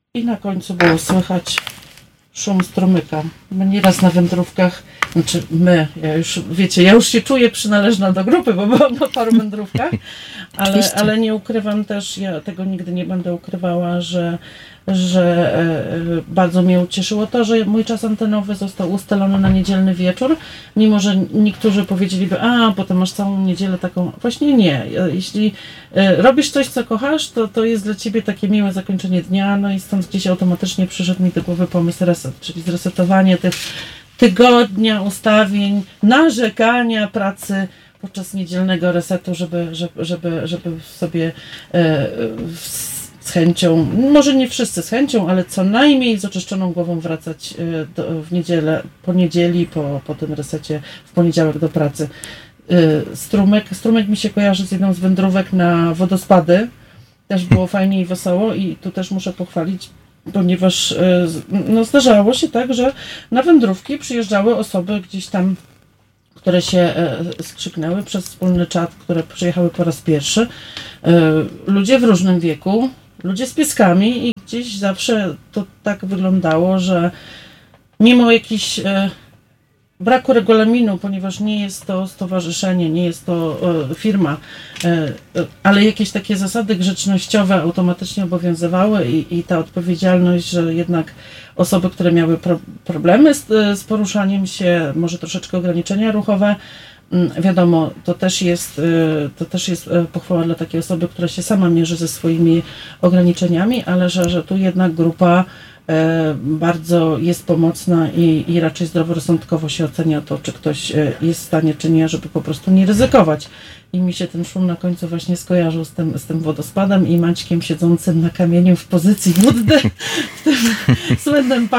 I na końcu było słychać szum strumyka. My nieraz na wędrówkach, znaczy ja już się czuję przynależna do grupy, bo byłam na paru wędrówkach, ale nie ukrywam też, ja tego nigdy nie będę ukrywała, że bardzo mnie ucieszyło to, że mój czas antenowy został ustalony na niedzielny wieczór, mimo że niektórzy powiedzieliby, potem masz całą niedzielę taką. Właśnie nie. Jeśli robisz coś, co kochasz, to jest dla ciebie takie miłe zakończenie dnia, no i stąd gdzieś automatycznie przyszedł mi do głowy pomysł reset, czyli zresetowanie tych tygodnia, ustawień, narzekania, pracy podczas niedzielnego resetu, żeby sobie z chęcią, może nie wszyscy z chęcią, ale co najmniej z oczyszczoną głową wracać w niedzielę, po niedzieli, po tym resecie w poniedziałek do pracy. Strumyk mi się kojarzy z jedną z wędrówek na wodospady. Też było fajnie i wesoło i tu też muszę pochwalić, ponieważ zdarzało się tak, że na wędrówki przyjeżdżały osoby gdzieś tam, które się skrzyknęły przez wspólny czat, które przyjechały po raz pierwszy. Ludzie w różnym wieku, ludzie z pieskami i gdzieś zawsze to tak wyglądało, że mimo jakichś braku regulaminu, ponieważ nie jest to stowarzyszenie, nie jest to firma, ale jakieś takie zasady grzecznościowe automatycznie obowiązywały i ta odpowiedzialność, że jednak osoby, które miały problemy z poruszaniem się, może troszeczkę ograniczenia ruchowe, wiadomo, to też jest pochwała dla takiej osoby, która się sama mierzy ze swoimi ograniczeniami, ale że tu jednak grupa bardzo jest pomocna i raczej zdroworozsądkowo się ocenia to, czy ktoś jest w stanie, czy nie, żeby po prostu nie ryzykować. I mi się ten szum na końcu właśnie skojarzył z tym wodospadem i Maćkiem siedzącym na kamieniu w pozycji Buddy, w tym słynnym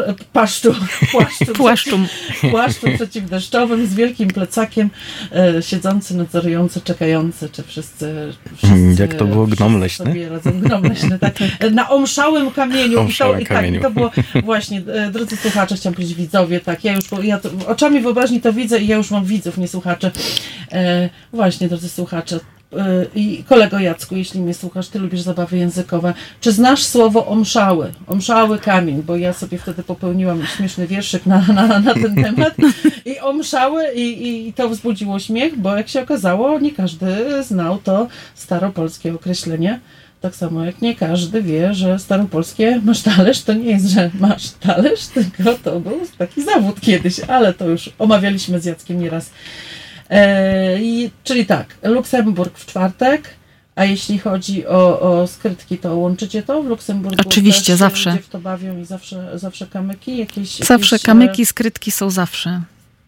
płaszczu przeciwdeszczowym z wielkim plecakiem, siedzący, nadzorujący, czekający, czy wszyscy jak to było, gnom leśny? Sobie radzą, gnom leśny, tak, na omszałym kamieniu. I to było właśnie, drodzy słuchacze, chciałam powiedzieć widzowie, tak, ja oczami wyobraźni to widzę i ja już mam widzów, nie słuchaczy. Właśnie, drodzy słuchacze, i kolego Jacku, jeśli mnie słuchasz, ty lubisz zabawy językowe, czy znasz słowo omszały? Omszały kamień, bo ja sobie wtedy popełniłam śmieszny wierszyk na ten temat i omszały i to wzbudziło śmiech, bo jak się okazało, nie każdy znał to staropolskie określenie. Tak samo jak nie każdy wie, że staropolskie masz talerz, to nie jest, że masz talerz, tylko to był taki zawód kiedyś, ale to już omawialiśmy z Jackiem nieraz. Czyli tak, Luksemburg w czwartek, a jeśli chodzi o skrytki, to łączycie to w Luksemburgu? Oczywiście, też zawsze. Ludzie w to bawią i zawsze kamyki? Zawsze kamyki, skrytki są zawsze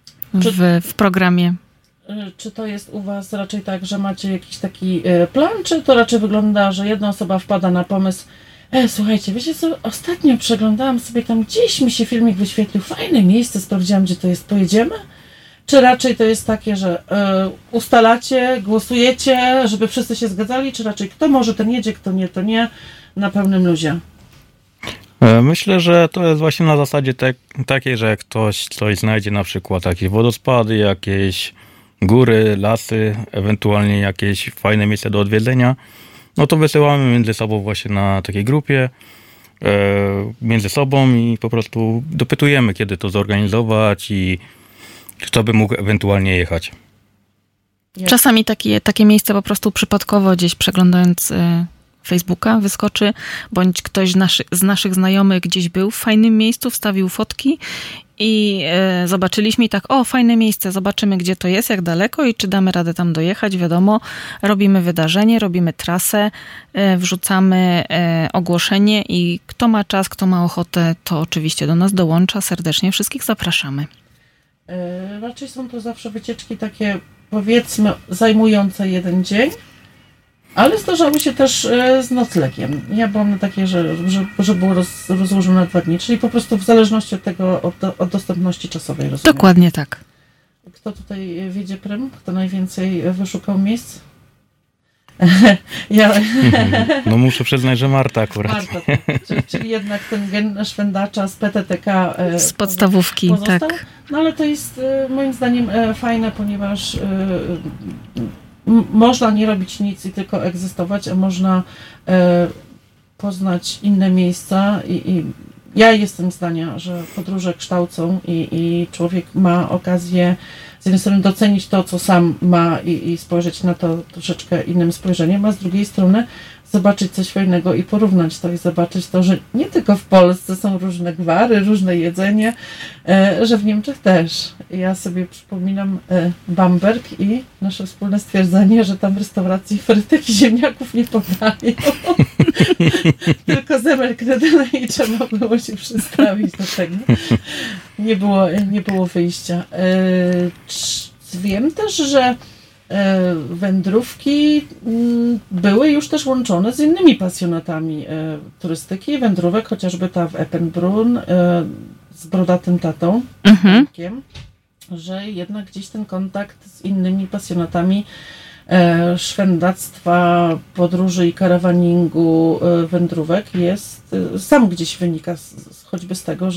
w programie. Czy to jest u was raczej tak, że macie jakiś taki plan, czy to raczej wygląda, że jedna osoba wpada na pomysł, słuchajcie, wiecie co, ostatnio przeglądałam sobie tam, gdzieś mi się filmik wyświetlił, fajne miejsce, sprawdziłam, gdzie to jest, pojedziemy? Czy raczej to jest takie, że ustalacie, głosujecie, żeby wszyscy się zgadzali, czy raczej kto może, ten jedzie, kto nie, to nie, na pełnym luzie? Myślę, że to jest właśnie na zasadzie takiej, że jak ktoś coś znajdzie, na przykład jakieś wodospady, jakieś góry, lasy, ewentualnie jakieś fajne miejsce do odwiedzenia, no to wysyłamy między sobą właśnie na takiej grupie, między sobą i po prostu dopytujemy, kiedy to zorganizować i kto by mógł ewentualnie jechać. Czasami takie miejsce po prostu przypadkowo gdzieś przeglądając Facebooka wyskoczy, bądź ktoś z naszych znajomych gdzieś był w fajnym miejscu, wstawił fotki i zobaczyliśmy i tak, fajne miejsce, zobaczymy gdzie to jest, jak daleko i czy damy radę tam dojechać. Wiadomo, robimy wydarzenie, robimy trasę, wrzucamy ogłoszenie i kto ma czas, kto ma ochotę, to oczywiście do nas dołącza. Serdecznie wszystkich zapraszamy. Raczej są to zawsze wycieczki takie, powiedzmy, zajmujące jeden dzień, ale zdarzały się też z noclegiem. Ja byłam na takie, że było rozłożone na 2 dni, czyli po prostu w zależności od tego, od dostępności czasowej, rozumiem. Dokładnie tak. Kto tutaj wiedzie prym? Kto najwięcej wyszukał miejsc? No muszę przyznać, że Marta akurat. Marta, czyli jednak ten gen szwendacza z PTTK z podstawówki, pozostał. tak. No ale to jest moim zdaniem fajne, ponieważ można nie robić nic i tylko egzystować, a można poznać inne miejsca i ja jestem zdania, że podróże kształcą i człowiek ma okazję z jednej strony docenić to, co sam ma i spojrzeć na to troszeczkę innym spojrzeniem, a z drugiej strony zobaczyć coś fajnego i porównać to i zobaczyć to, że nie tylko w Polsce są różne gwary, różne jedzenie, że w Niemczech też. Ja sobie przypominam Bamberg i nasze wspólne stwierdzenie, że tam w restauracji frytek i ziemniaków nie podają. Tylko zemelknedele i trzeba było się przystawić do tego. Nie było wyjścia. Wiem też, że wędrówki były już też łączone z innymi pasjonatami turystyki i wędrówek, chociażby ta w Eppenbrunn z brodatym tatą, że jednak gdzieś ten kontakt z innymi pasjonatami szwendactwa, podróży i karawaningu, wędrówek sam gdzieś wynika choćby z tego,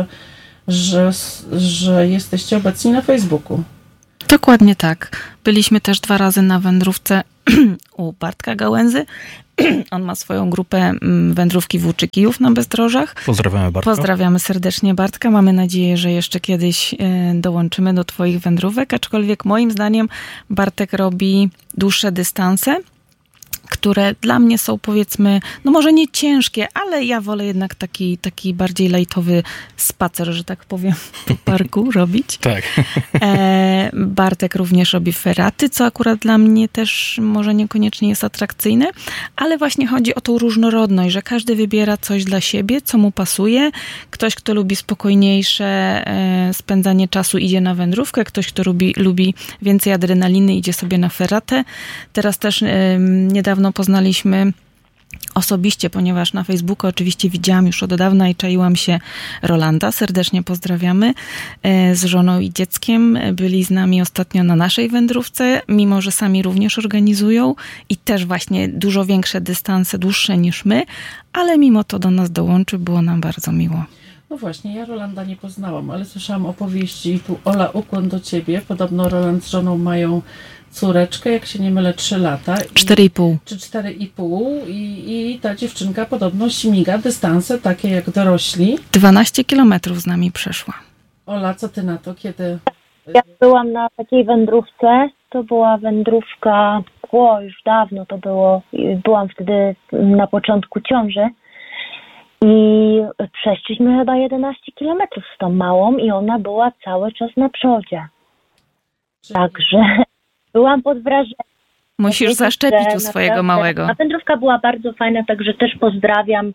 że jesteście obecni na Facebooku. Dokładnie tak. Byliśmy też 2 razy na wędrówce u Bartka Gałęzy. On ma swoją grupę wędrówki Włóczy Kijów na Bezdrożach. Pozdrawiamy Bartka. Pozdrawiamy serdecznie Bartka. Mamy nadzieję, że jeszcze kiedyś dołączymy do twoich wędrówek, aczkolwiek moim zdaniem Bartek robi dłuższe dystanse, które dla mnie są, powiedzmy, no może nie ciężkie, ale ja wolę jednak taki bardziej lajtowy spacer, że tak powiem, po parku robić. Tak. Bartek również robi feraty, co akurat dla mnie też może niekoniecznie jest atrakcyjne, ale właśnie chodzi o tą różnorodność, że każdy wybiera coś dla siebie, co mu pasuje. Ktoś, kto lubi spokojniejsze spędzanie czasu, idzie na wędrówkę, ktoś, kto lubi więcej adrenaliny, idzie sobie na feratę. Teraz też niedawno poznaliśmy osobiście, ponieważ na Facebooku oczywiście widziałam już od dawna i czaiłam się Rolanda. Serdecznie pozdrawiamy z żoną i dzieckiem. Byli z nami ostatnio na naszej wędrówce, mimo że sami również organizują i też właśnie dużo większe dystanse, dłuższe niż my, ale mimo to do nas dołączy, było nam bardzo miło. No właśnie, ja Rolanda nie poznałam, ale słyszałam opowieści i tu Ola, ukłon do ciebie. Podobno Roland z żoną mają córeczkę, jak się nie mylę, 3 lata. 4,5. Czy 4,5 i ta dziewczynka podobno śmiga dystanse takie jak dorośli. 12 kilometrów z nami przeszła. Ola, co ty na to? Kiedy? Ja byłam na takiej wędrówce. To była wędrówka, już dawno to było. Byłam wtedy na początku ciąży. I przeszliśmy chyba 11 kilometrów z tą małą i ona była cały czas na przodzie. Także byłam pod wrażeniem. Musisz zaszczepić u swojego małego. A wędrówka była bardzo fajna, także też pozdrawiam.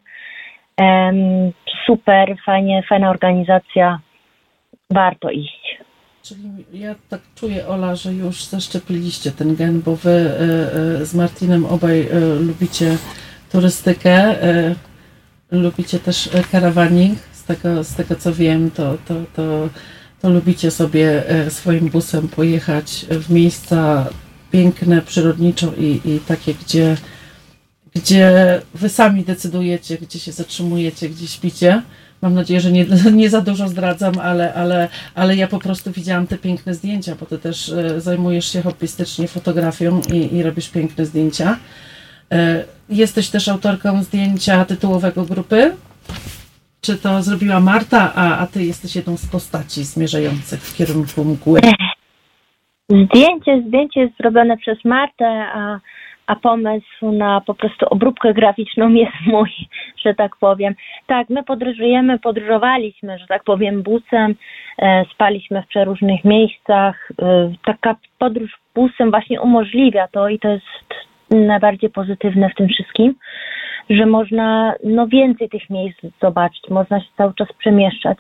Super, fajna organizacja. Warto iść. Czyli ja tak czuję, Ola, że już zaszczepiliście ten gen, bo wy z Martinem obaj lubicie turystykę, lubicie też karawaning. Z tego co wiem, to lubicie sobie swoim busem pojechać w miejsca piękne, przyrodniczo i takie, gdzie wy sami decydujecie, gdzie się zatrzymujecie, gdzie śpicie. Mam nadzieję, że nie za dużo zdradzam, ale ja po prostu widziałam te piękne zdjęcia, bo ty też zajmujesz się hobbystycznie fotografią i robisz piękne zdjęcia. Jesteś też autorką zdjęcia tytułowego grupy. Czy to zrobiła Marta, a ty jesteś jedną z postaci zmierzających w kierunku mgły? Zdjęcie jest zrobione przez Martę, a pomysł na po prostu obróbkę graficzną jest mój, że tak powiem. Tak, my podróżowaliśmy, że tak powiem, busem, spaliśmy w przeróżnych miejscach. Taka podróż busem właśnie umożliwia to i to jest najbardziej pozytywne w tym wszystkim, że można więcej tych miejsc zobaczyć, można się cały czas przemieszczać.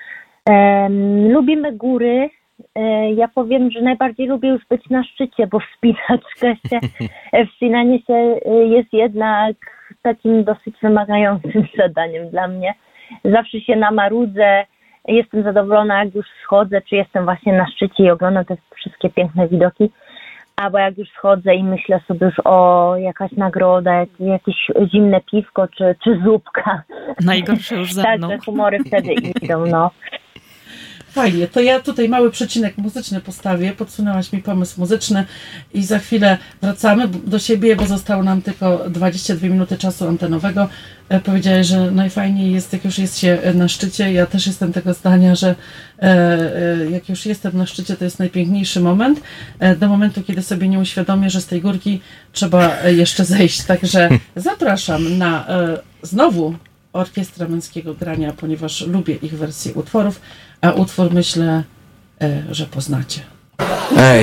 Lubimy góry. Ja powiem, że najbardziej lubię już być na szczycie, bo wspinanie się jest jednak takim dosyć wymagającym zadaniem dla mnie. Zawsze się namarudzę, jestem zadowolona, jak już schodzę, czy jestem właśnie na szczycie i oglądam te wszystkie piękne widoki. Albo jak już schodzę i myślę sobie już o jakaś nagroda, jakieś zimne piwko czy zupka. Najgorsze już za mną. Tak, te humory wtedy idą, Fajnie, to ja tutaj mały przecinek muzyczny postawię, podsunęłaś mi pomysł muzyczny i za chwilę wracamy do siebie, bo zostało nam tylko 22 minuty czasu antenowego. Powiedziałeś, że najfajniej jest, jak już jest się na szczycie. Ja też jestem tego zdania, że jak już jestem na szczycie, to jest najpiękniejszy moment. Do momentu, kiedy sobie nie uświadomię, że z tej górki trzeba jeszcze zejść. Także zapraszam na znowu Orkiestra Męskiego Grania, ponieważ lubię ich wersję utworów, a utwór myślę, że poznacie. Ej,